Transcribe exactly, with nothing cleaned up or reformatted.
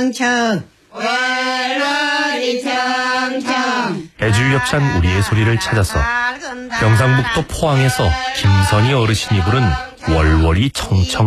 청청 월월이 청청 애주협찬 우리의 소리를 찾아서 경상북도 포항에서 김선희 어르신이 부른 월월이 청청